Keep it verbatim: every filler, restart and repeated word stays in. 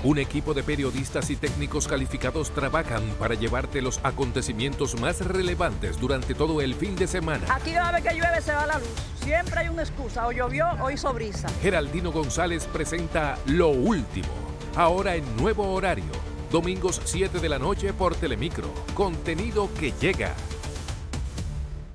Un equipo de periodistas y técnicos calificados trabajan para llevarte los acontecimientos más relevantes durante todo el fin de semana. Aquí cada vez que llueve se va la luz. Siempre hay una excusa, o llovió o hizo brisa. Geraldino González presenta Lo Último, ahora en nuevo horario, domingos siete de la noche por Telemicro. Contenido que llega.